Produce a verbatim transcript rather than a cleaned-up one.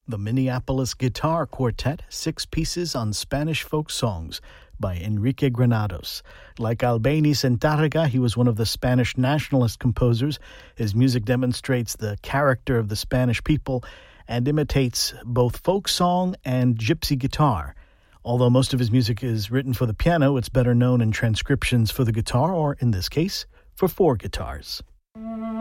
The Minneapolis Guitar Quartet, Six Pieces on Spanish Folk Songs by Enrique Granados. Like Albéniz and Tárrega, he was one of the Spanish nationalist composers. His music demonstrates the character of the Spanish people and imitates both folk song and gypsy guitar. Although most of his music is written for the piano, it's better known in transcriptions for the guitar, or in this case, for four guitars.